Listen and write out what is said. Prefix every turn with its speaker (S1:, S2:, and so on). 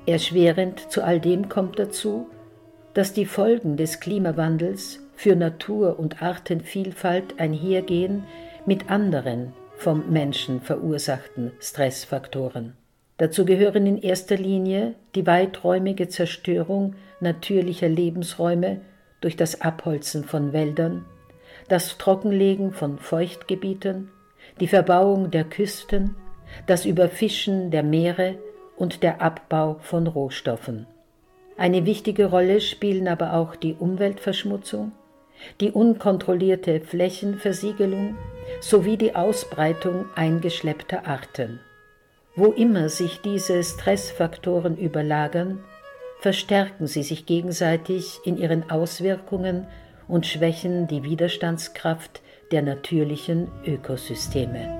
S1: Erschwerend zu all dem kommt dazu, dass die Folgen des Klimawandels für Natur- und Artenvielfalt einhergehen mit anderen vom Menschen verursachten Stressfaktoren. Dazu gehören in erster Linie die weiträumige Zerstörung natürlicher Lebensräume durch das Abholzen von Wäldern, das Trockenlegen von Feuchtgebieten, die Verbauung der Küsten, das Überfischen der Meere und der Abbau von Rohstoffen. Eine wichtige Rolle spielen aber auch die Umweltverschmutzung, die unkontrollierte Flächenversiegelung sowie die Ausbreitung eingeschleppter Arten. Wo immer sich diese Stressfaktoren überlagern, verstärken sie sich gegenseitig in ihren Auswirkungen und schwächen die Widerstandskraft der natürlichen Ökosysteme.